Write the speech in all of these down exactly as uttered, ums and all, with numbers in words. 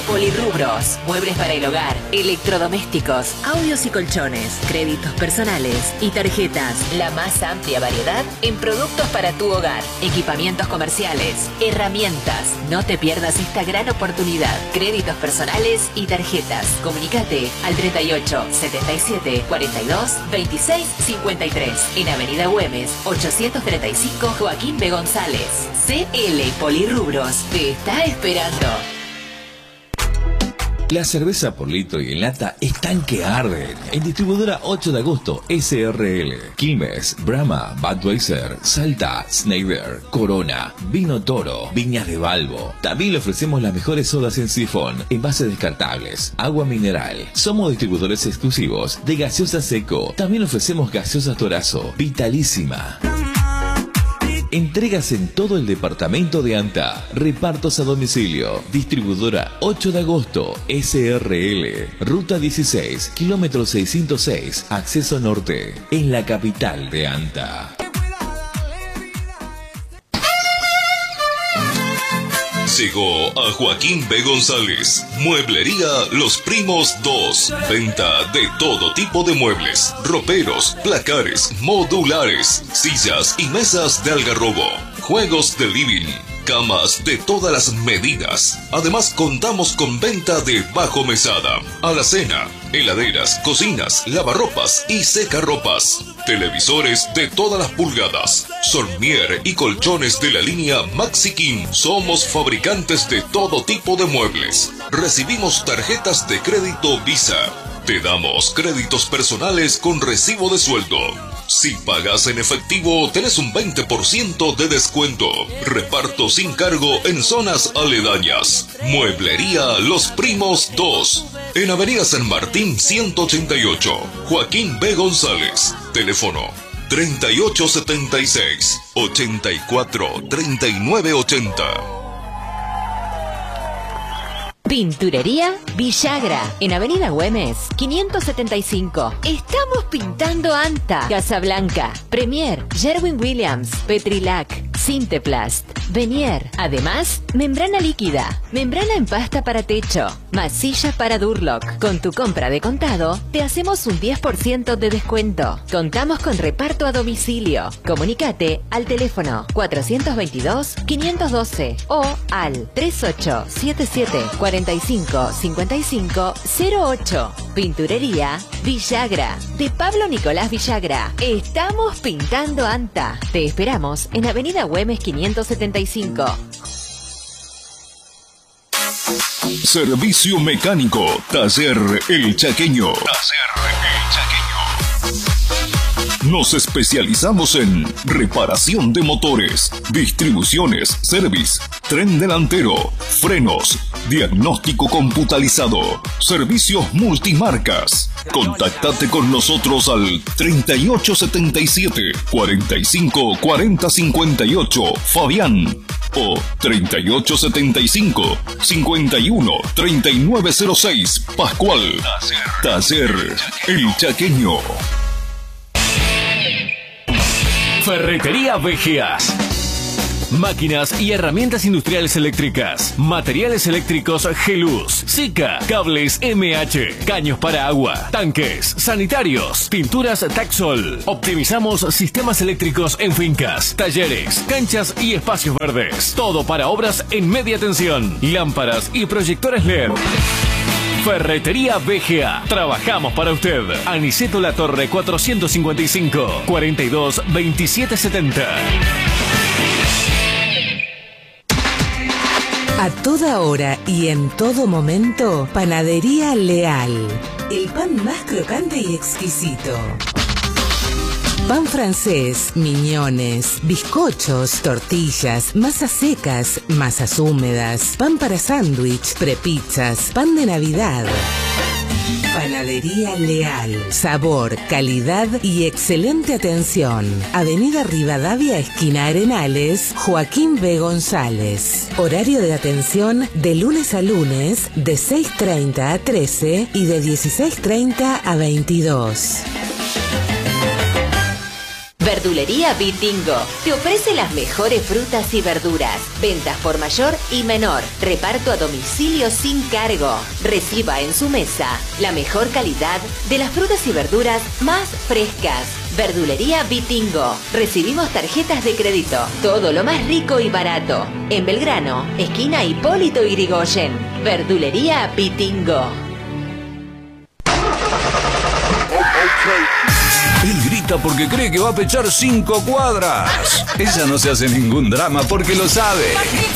Polirrubros, muebles para el hogar, electrodomésticos, audios y colchones, créditos personales y tarjetas. La más amplia variedad en productos para tu hogar, equipamientos comerciales, herramientas. No te pierdas esta gran oportunidad. Créditos personales y tarjetas. Comunicate al treinta y ocho, setenta y siete, cuarenta y dos, veintiséis, cincuenta y tres en Avenida Güemes, ochocientos treinta y cinco, Joaquín B. González. C L Polirrubros te está esperando. La cerveza por litro y en lata están que arden. En distribuidora ocho de agosto, S R L, Quilmes, Brahma, Budweiser, Salta, Schneider, Corona, Vino Toro, Viñas de Balbo. También le ofrecemos las mejores sodas en sifón, envases descartables, agua mineral. Somos distribuidores exclusivos de gaseosa seco. También ofrecemos gaseosa Torazo, Vitalísima. Entregas en todo el departamento de Anta. Repartos a domicilio. Distribuidora ocho de agosto, S R L. Ruta dieciséis, kilómetro seiscientos seis, acceso norte. En la capital de Anta. Llegó a Joaquín B. González. Mueblería Los Primos dos. Venta de todo tipo de muebles. Roperos, placares, modulares, sillas y mesas de algarrobo. Juegos de living. Camas de todas las medidas. Además contamos con venta de bajo mesada, alacena, heladeras, cocinas, lavarropas y secarropas. Televisores de todas las pulgadas. Sormier y colchones de la línea Maxi King. Somos fabricantes de todo tipo de muebles. Recibimos tarjetas de crédito Visa. Te damos créditos personales con recibo de sueldo. Si pagas en efectivo, tenés un veinte por ciento de descuento. Reparto sin cargo en zonas aledañas. Mueblería Los Primos dos. En Avenida San Martín ciento ochenta y ocho. Joaquín B. González. Teléfono treinta y ocho setenta y seis, ochenta y cuatro, treinta y nueve ochenta. Pinturería Villagra, en Avenida Güemes, quinientos setenta y cinco. Estamos pintando Anta, Casablanca, Premier, Sherwin-Williams, Petrilac, Sinteplast, Venier. Además, membrana líquida, membrana en pasta para techo, masilla para Durlock. Con tu compra de contado, te hacemos un diez por ciento de descuento. Contamos con reparto a domicilio. Comunicate al teléfono cuatrocientos veintidós, quinientos doce o al treinta y ocho setenta y siete, cuarenta y cinco, cincuenta y cinco, cero ocho. Pinturería Villagra, de Pablo Nicolás Villagra. Estamos pintando Anta. Te esperamos en Avenida Güemes quinientos setenta y cinco. Servicio mecánico, Taller El Chaqueño. Taller El Chaqueño. Nos especializamos en reparación de motores, distribuciones, service, tren delantero, frenos, diagnóstico computarizado, servicios multimarcas. Contactate con nosotros al treinta y ocho setenta y siete, cuarenta y cinco, cuarenta cincuenta y ocho, Fabián, o treinta y ocho setenta y cinco, cincuenta y uno, treinta y nueve cero seis, Pascual. Taller El Chaqueño. Ferretería Vejeas. Máquinas y herramientas industriales eléctricas, materiales eléctricos Geluz, Sika, cables M H, caños para agua, tanques, sanitarios, pinturas Taxol. Optimizamos sistemas eléctricos en fincas, talleres, canchas y espacios verdes. Todo para obras en media tensión, lámparas y proyectores L E D. Ferretería V G A. Trabajamos para usted. Aniceto La Torre cuatrocientos cincuenta y cinco, cuarenta y dos, veintisiete setenta. A toda hora y en todo momento, Panadería Leal. El pan más crocante y exquisito. Pan francés, miñones, bizcochos, tortillas, masas secas, masas húmedas, pan para sándwich, prepizzas, pan de Navidad. Panadería Leal. Sabor, calidad y excelente atención. Avenida Rivadavia, esquina Arenales, Joaquín B. González. Horario de atención de lunes a lunes, de seis treinta a trece y de dieciséis treinta a veintidós. Verdulería Vitingo te ofrece las mejores frutas y verduras. Ventas por mayor y menor. Reparto a domicilio sin cargo. Reciba en su mesa la mejor calidad de las frutas y verduras más frescas. Verdulería Vitingo. Recibimos tarjetas de crédito. Todo lo más rico y barato. En Belgrano, esquina Hipólito Yrigoyen. Verdulería Vitingo. Él grita porque cree que va a pechar cinco cuadras. Ella no se hace ningún drama porque lo sabe.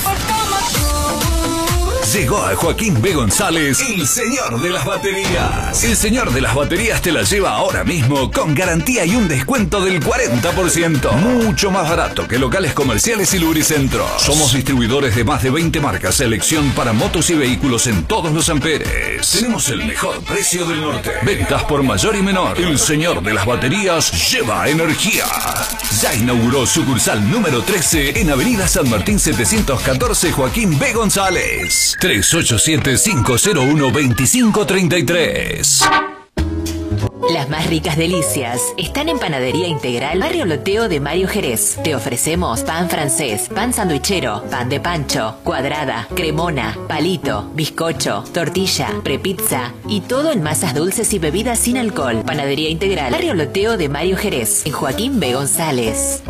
Llegó a Joaquín B. González, el señor de las baterías. El señor de las baterías te la lleva ahora mismo con garantía y un descuento del cuarenta por ciento. Mucho más barato que locales comerciales y lubricentros. Somos distribuidores de más de veinte marcas, selección para motos y vehículos en todos los amperes. Tenemos el mejor precio del norte. Ventas por mayor y menor. El señor de las baterías lleva energía. Ya inauguró sucursal número trece en Avenida San Martín setecientos catorce, Joaquín B. González. tres ocho siete, cinco cero uno, dos cinco tres tres. Las más ricas delicias están en Panadería Integral Barrio Loteo de Mario Jerez. Te ofrecemos pan francés, pan sandwichero, pan de pancho, cuadrada, cremona, palito, bizcocho, tortilla, prepizza y todo en masas dulces y bebidas sin alcohol. Panadería Integral Barrio Loteo de Mario Jerez, en Joaquín B. González.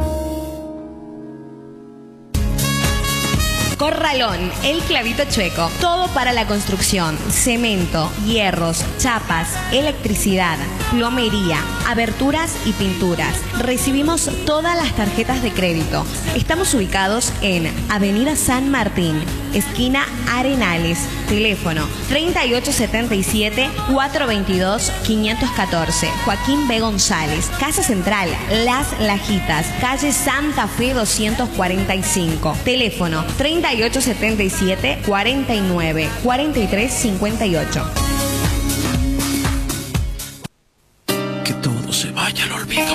Corralón, el clavito chueco. Todo para la construcción. Cemento, hierros, chapas, electricidad, plomería, aberturas y pinturas. Recibimos todas las tarjetas de crédito. Estamos ubicados en Avenida San Martín, esquina Arenales. Teléfono treinta y ocho setenta y siete, cuatrocientos veintidós, quinientos catorce. Joaquín B. González. Casa Central, Las Lajitas. Calle Santa Fe doscientos cuarenta y cinco. Teléfono treinta y ocho setenta y siete, cuarenta y nueve, cuarenta y tres cincuenta y ocho. Que todo se vaya al olvido.